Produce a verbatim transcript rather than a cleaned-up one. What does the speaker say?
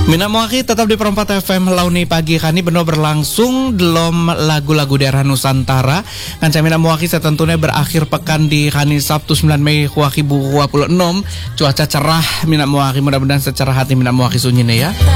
Mina Muaki tetap di Perempat F M launi pagi kani benar berlangsung dalam lagu-lagu daerah Nusantara. Kanca Mina Muaki setentunya berakhir pekan di kani Sabtu sembilan Mei dua ribu dua puluh enam. Cuaca cerah Mina Muaki, mudah-mudahan secara hati Mina Muaki sunyi ya.